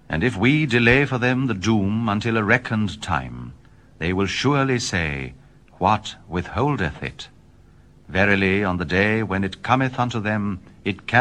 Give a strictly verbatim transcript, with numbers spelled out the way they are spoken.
And if we delay for them the doom until a reckoned time, they will surely say, What withholdeth it? Verily, on the day when it cometh unto them, it can